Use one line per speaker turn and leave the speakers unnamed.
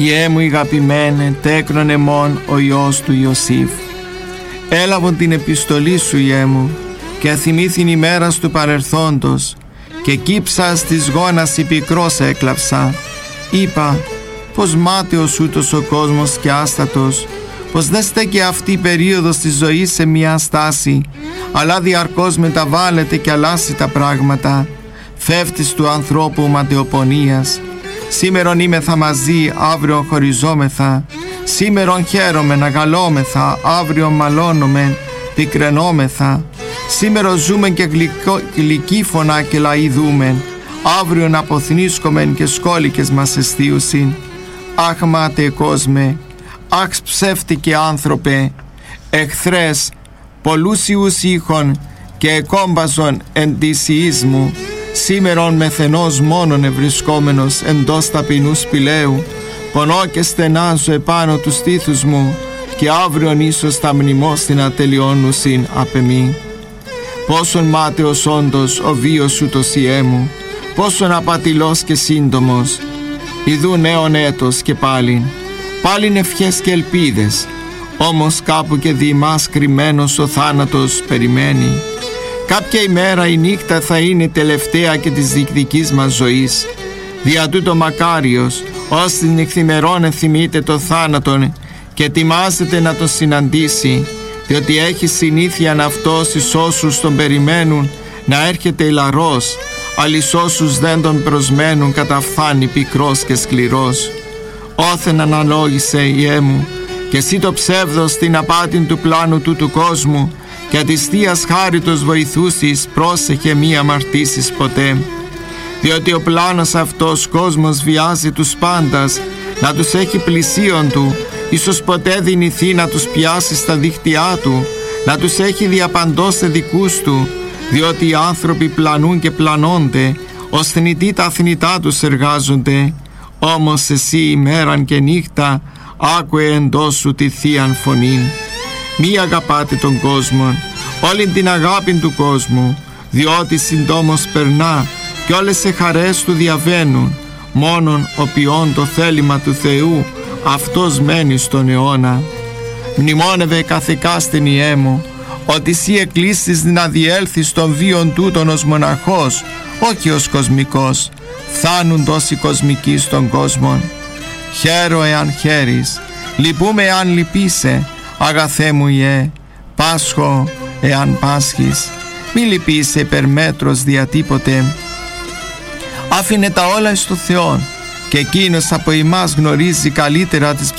Ιε μου αγαπημένε, τέκνον εμών ο Υιός του Ιωσήφ. Έλαβον την επιστολή σου, Ιε μου, και θυμήθην ημέρας του παρελθόντος, και κύψα στις γόνας η πικρός έκλαψα. Είπα, πως μάταιος ούτως ο κόσμος και άστατος, πως δεν στέκει αυτή η περίοδος της ζωής σε μια στάση, αλλά διαρκώς μεταβάλλεται και αλλάζει τα πράγματα. Φεύτης του ανθρώπου ματαιοπονίας. Σήμερον είμεθα μαζί, αύριο χωριζόμεθα. Σήμερον χαίρομεν, αγαλόμεθα, αύριο μαλώνομεν, πικρενόμεθα. Σήμερον ζούμεν και γλυκύφωνα και λαηδούμεν, αύριον αποθνίσκομεν και σκόλικες μας εστίουσιν. Αχ μάταιε κόσμε, αχ ψεύτικε άνθρωπε, εχθρές πολλούσιους ήχων και εκόμπαζον εν της ιής μου, σήμερον μεθενός μόνον ευρισκόμενος εντός ταπεινού σπηλαίου, πονώ και στενάζω επάνω του στήθους μου, και αύριον ίσως τα μνημόσυνα να τελειώνουσιν απ' εμεί. Πόσον μάταιος όντως ο βίος σου το Ιε μου, πόσον απατηλός και σύντομος. Ιδού νέον έτος και πάλιν ευχές και ελπίδες, όμως κάπου και δι' μας κρυμμένος ο θάνατος περιμένει. Κάποια ημέρα η νύχτα θα είναι τελευταία και της διεκδικής μας ζωής. Δια τούτο μακάριος, ως την νυχθημερών ενθυμείται το θάνατον και ετοιμάζεται να τον συναντήσει, διότι έχει συνήθειαν αυτός εις όσους τον περιμένουν να έρχεται ηλαρός, αλλά εις όσους δεν τον προσμένουν καταφθάνει πικρός και σκληρός. Όθεν αναλόγησε, Ιε μου, και εσύ το ψεύδος την απάτην του πλάνου του κόσμου, και της Θείας χάριτος βοηθούσεις, πρόσεχε μη αμαρτήσεις ποτέ. Διότι ο πλάνος αυτός κόσμος βιάζει τους πάντας, να τους έχει πλησίον του, ίσως ποτέ δυνηθεί να τους πιάσει στα δίχτυά του, να τους έχει διαπαντός σε δικούς του, διότι οι άνθρωποι πλανούν και πλανώνται, ως θνητοί τα θνητά τους εργάζονται. Όμως εσύ ημέραν και νύχτα άκουε εντός σου τη Θείαν φωνήν. Μη αγαπάτε τον κόσμο, όλη την αγάπη του κόσμου, διότι συντόμως περνά και όλες σε χαρές του διαβαίνουν. Μόνον ο ποιόν το θέλημα του Θεού, αυτός μένει στον αιώνα. Μνημόνευε καθηκάστην, Ιε μου, ότι εσύ εκλείστης να διέλθεις των βίων τούτων ως μοναχός, όχι ως κοσμικός, θάνουντος οι κοσμικοί στον κόσμο. Χαίρο εάν χαίρεις, λυπούμε εάν λυπείσαι, αγαθέ μου Ιε, πάσχω εάν πάσχεις. Μη λυπείσαι υπερμέτρος διατίποτε. Άφηνε τα όλα εις το Θεόν, και εκείνος από εμάς γνωρίζει καλύτερα τις